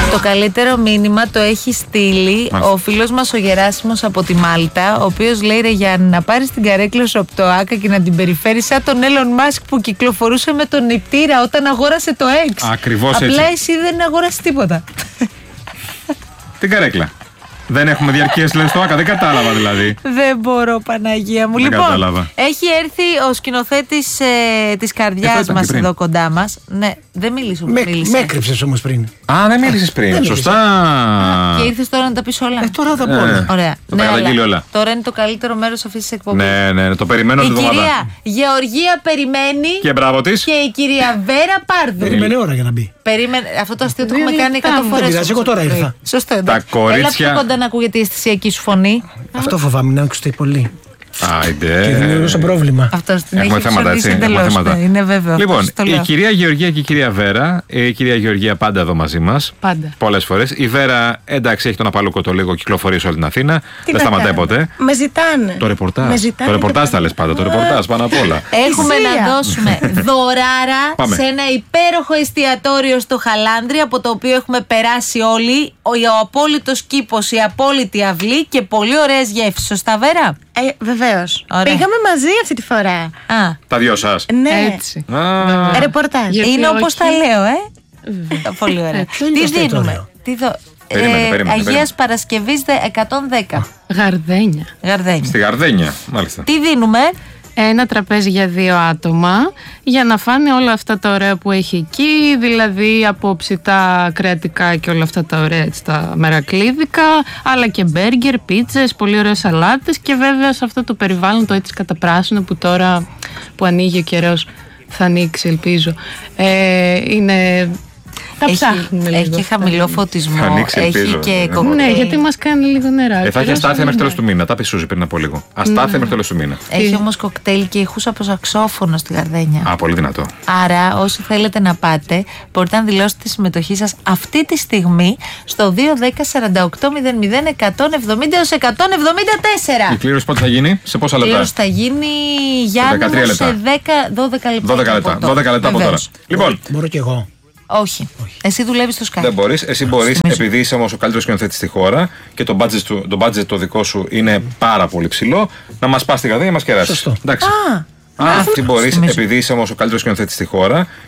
Το καλύτερο μήνυμα το έχει στείλει ο φίλος μας ο Γεράσιμος από τη Μάλτα, ο οποίος λέει: ρε Γιάννη, να πάρεις την καρέκλα σου από το ΆΚΑ και να την περιφέρεις σαν τον Elon Musk που κυκλοφορούσε με τον νηπτήρα όταν αγόρασε το X. Ακριβώς έτσι. Απλά εσύ δεν αγόρασες τίποτα. Την καρέκλα. Δεν έχουμε διαρκείες, λες, στο ΆΚΑ, δεν κατάλαβα δηλαδή. Δεν μπορώ, Παναγία μου. Δεν Λοιπόν, κατάλαβα. έχει έρθει ο σκηνοθέτης της καρδιάς μας εδώ κοντά μας. Ναι, δεν μίλησε. Με έκρυψες όμως πριν. Α, δεν μίλησες πριν. Σωστά. Και ήρθες τώρα να τα πεις όλα. Τώρα θα πω όλα. Ωραία. Το καταγγείλει όλα. Τώρα είναι το καλύτερο μέρος αυτής της εκπομπής. Ναι, το περιμένω Η την εβδομάδα. κυρία Γεωργία περιμένει. Και μπράβο της. Και η κυρία Βέρα Πάρδου. Περίμενε ώρα για να μπει. Αυτό το αστείο το έχουμε κάνει 100 φορές. Δεν πειράζει, εγώ τώρα ήρθα. Σωστό. Τα κορίτσια. Έλα πιο κοντά να ακούγεται η αισθησιακή σου φωνή. Αυτό φοβάμαι, να άκουστε πολύ. Άιντε. Και δημιουργούσα πρόβλημα. Αυτός την Έχουμε έχει θέματα, ψωνίσει έτσι. εντελώς. Έχουμε θέματα. Είναι βέβαιο. Λοιπόν, το η λέω. κυρία Γεωργία και η κυρία Βέρα. Η κυρία Γεωργία πάντα εδώ μαζί μας. Πάντα. Πολλές φορές. Η Βέρα, εντάξει, έχει τον απαλούκο το λίγο, κυκλοφορεί σε όλη την Αθήνα. Τι Δεν να σταματάει κάνω. ποτέ. Με ζητάνε. Το ρεπορτάζ. Με ζητάνε Το ρεπορτάζ και τα λες πάντα. Το ρεπορτάζ πάνω απ' όλα. Έχουμε Θυσία. να δώσουμε δωράρα Πάμε. σε ένα υπέροχο εστιατόριο στο Χαλάνδρι, από το οποίο έχουμε περάσει όλοι. Ο απόλυτος κήπος, η απόλυτη αυλή και πολύ ωραίες γεύσεις. Σωστά, Βέρα? Βεβαίως. Ωραία. Πήγαμε μαζί αυτή τη φορά. Α, Τα δυο σας. Ναι. Έτσι. Ρεπορτάζ. Γιατί είναι όπως όχι? τα λέω, Πολύ ωραία. είναι το Τι εστιατόριο? δίνουμε? Περίμενε. Αγίας Παρασκευής 110. Γαρδένια. Γαρδένια. Στη Γαρδένια, μάλιστα. Τι δίνουμε? Ένα τραπέζι για 2 άτομα για να φάνε όλα αυτά τα ωραία που έχει εκεί, δηλαδή από ψητά κρεατικά και όλα αυτά τα ωραία έτσι, τα μερακλίδικα, αλλά και μπέργκερ, πίτσες, πολύ ωραίες σαλάτες και βέβαια σε αυτό το περιβάλλον το έτσι καταπράσινο που τώρα που ανοίγει ο καιρός θα ανοίξει, ελπίζω. Είναι... Τα ψάχνουμε λίγο. Έχει και χαμηλό φωτισμό. Θα ανοίξει, Έχει ελπίζω. και κοκτέιλ. Ναι, γιατί μας κάνει λίγο νερά. Θα έχει αστάθεια μέχρι τέλος του μήνα. Τα πει Σούζη πριν από λίγο. Αστάθεια μέχρι τέλος του μήνα. Έχει όμως κοκτέιλ και ήχους από σαξόφωνο στη Γαρδένια. Α, πολύ δυνατό. Άρα, όσοι θέλετε να πάτε, μπορείτε να δηλώσετε τη συμμετοχή σας αυτή τη στιγμή στο 210-48-00-170 έως 174. Η κλήρωση πότε θα γίνει, σε πόσα Η λεπτά? κλήρωση θα γίνει Γιάννη 13 μου, λεπτά. σε 12 λεπτά. 12 λεπτά. 12 λεπτά από τώρα. Βεβαίως. Λοιπόν, Μπορώ κι εγώ. Όχι. Εσύ δουλεύεις στο Skype. δεν μπορείς. Εσύ μπορείς, επειδή είσαι όμως ο καλύτερος σκηνοθέτης στη χώρα και το budget το δικό σου είναι πάρα πολύ ψηλό, να μας πας στη Γαρδένια και μας κεράσεις. Σωστό. Εντάξει. Εσύ μπορείς, επειδή είσαι όμως ο καλύτερος σκηνοθέτης στη χώρα